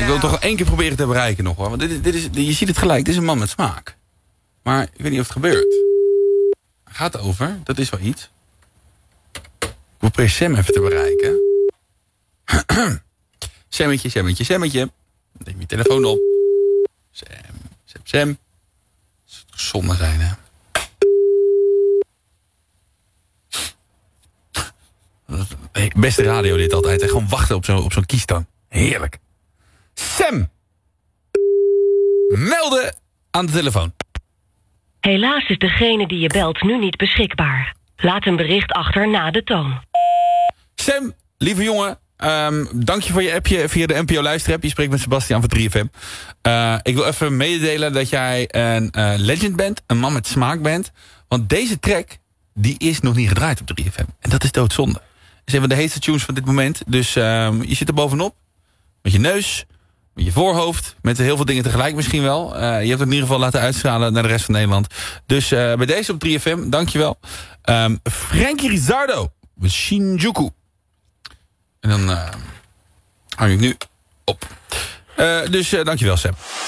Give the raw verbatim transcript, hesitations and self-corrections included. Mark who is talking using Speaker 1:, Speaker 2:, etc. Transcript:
Speaker 1: Ik wil toch wel één keer proberen te bereiken nog hoor. Want dit is, dit is, je ziet het gelijk, dit is een man met smaak. Maar ik weet niet of het gebeurt. Gaat over, dat is wel iets. Ik probeer Sam even te bereiken. Sammetje, Sammetje, Sammetje. Neem je telefoon op. Sam, Sam, Sam. Dat zou toch zonde zijn, hè? Hey, beste radio dit altijd. Hè? Gewoon wachten op zo'n op zo'n kiestoon. Heerlijk. Sam! Melden aan de telefoon.
Speaker 2: Helaas is degene die je belt nu niet beschikbaar. Laat een bericht achter na de toon.
Speaker 1: Sam, lieve jongen. Um, dank je voor je appje via de N P O luisterapp. Je spreekt met Sebastian van drie F M. Uh, ik wil even mededelen dat jij een uh, legend bent. Een man met smaak bent. Want deze track, die is nog niet gedraaid op drie F M. En dat is doodzonde. Het is een van de heetste tunes van dit moment. Dus um, je zit er bovenop. Met je neus. Met je voorhoofd. Met heel veel dingen tegelijk misschien wel. Uh, je hebt het in ieder geval laten uitstralen naar de rest van Nederland. Dus uh, bij deze op drie F M, dankjewel. Um, Frankie Rizzardo. Shinjuku. En dan uh, hang ik nu op. Uh, dus uh, dankjewel Sam.